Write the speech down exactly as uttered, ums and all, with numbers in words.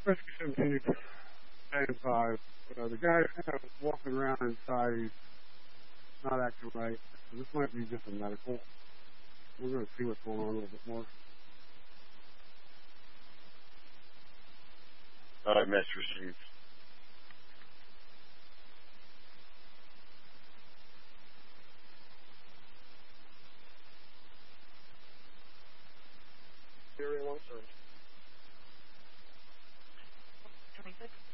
Rescue seventeen, and five. Uh, the guy kind of walking around inside, he's not acting right. So this might be just a medical. We're going to see what's going on a little bit more. All right, message received. Area one, sir. twenty-six.